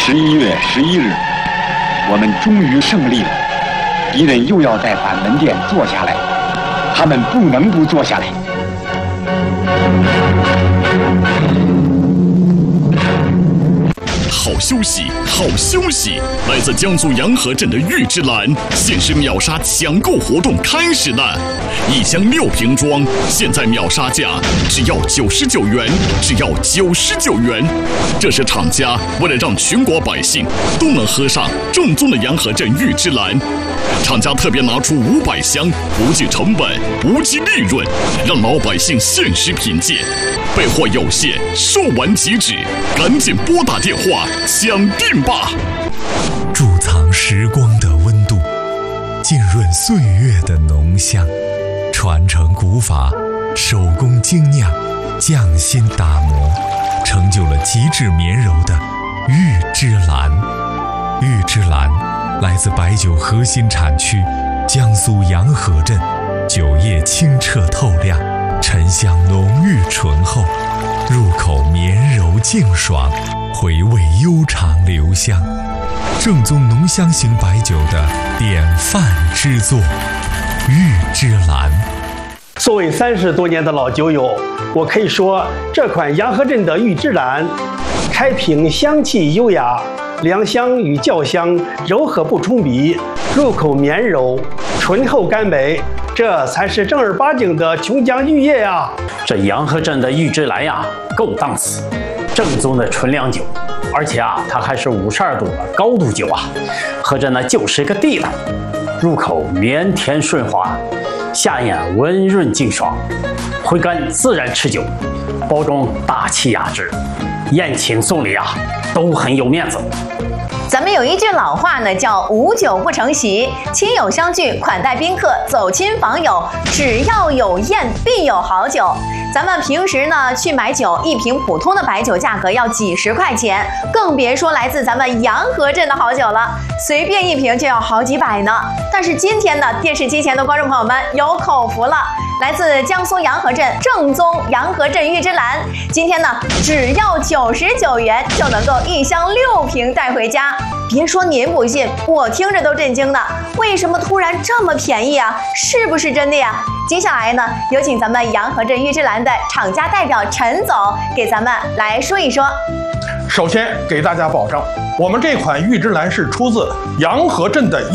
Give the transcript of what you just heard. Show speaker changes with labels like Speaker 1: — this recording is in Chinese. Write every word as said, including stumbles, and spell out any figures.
Speaker 1: 十一月十一日，我们终于胜利了。敌人又要在板门店坐下来，他们不能不坐下来。
Speaker 2: 好消息，好消息！来自江苏洋河镇的玉芝兰限时秒杀抢购活动开始了，一箱六瓶装，现在秒杀价只要九十九元，只要九十九元。这是厂家为了让全国百姓都能喝上正宗的洋河镇玉芝兰，厂家特别拿出五百箱，不计成本，不计利润，让老百姓限时品鉴。备货有限，售完即止，赶紧拨打电话抢订吧！
Speaker 3: 贮藏时光的温度，浸润岁月的浓香，传承古法，手工精酿，匠心打磨，成就了极致绵柔的玉芝兰。玉芝兰来自白酒核心产区江苏洋河镇，酒液清澈透亮，沉香浓郁醇厚，入口绵柔净爽，回味悠长留香，正宗浓香型白酒的典范之作，玉芝兰。
Speaker 4: 作为三十多年的老酒友，我可以说这款洋河镇的玉芝兰，开瓶香气优雅，凉香与酵香柔和不冲鼻，入口绵柔，醇厚甘美，这才是正儿八经的琼浆玉液呀！
Speaker 5: 这洋河镇的玉芝兰呀，够档次，正宗的纯粮酒，而且啊，它还是五十二度的高度酒啊，喝着呢就是个地道，入口绵甜顺滑，下咽温润净爽，回甘自然持久，包装大气雅致，宴请送礼啊都很有面子。
Speaker 6: 咱们有一句老话呢，叫无酒不成席，亲友相聚，款待宾客，走亲访友，只要有宴必有好酒。咱们平时呢去买酒，一瓶普通的白酒价格要几十块钱，更别说来自咱们洋河镇的好酒了，随便一瓶就要好几百呢。但是今天呢，电视机前的观众朋友们有口福了，来自江苏洋河镇正宗洋河镇玉芝兰，今天呢只要九十九元就能够一箱六瓶带回家。别说您不信，我听着都震惊呢。为什么突然这么便宜啊？是不是真的呀？接下来呢，有请咱们洋河镇玉芝兰的厂家代表陈总给咱们来说一说。
Speaker 7: 首先给大家保证，我们这款玉芝兰是出自洋河镇的